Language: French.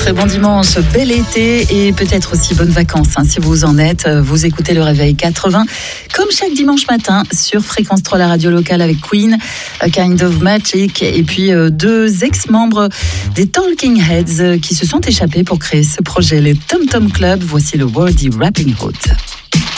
Très bon dimanche, bel été et peut-être aussi bonnes vacances. Si vous en êtes, vous écoutez le Réveil 80 comme chaque dimanche matin sur Fréquence 3, la radio locale avec Queen, A Kind of Magic et puis deux ex-membres des Talking Heads qui se sont échappés pour créer ce projet, les Tom Tom Club. Voici le Wordy Rapping Hood.